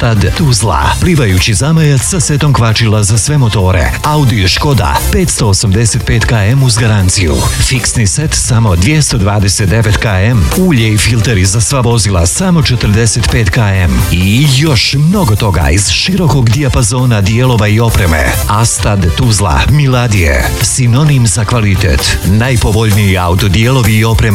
Astad Tuzla. Plivajući zamajac sa setom kvačila za sve motore. Audi Škoda 585 km uz garanciju. Fiksni set samo 229 km. Ulje i filteri za sva vozila samo 45 km. I još mnogo toga iz širokog dijapazona dijelova i opreme. Astad Tuzla, Miladije. Sinonim za kvalitet. Najpovoljniji autodijelovi i oprema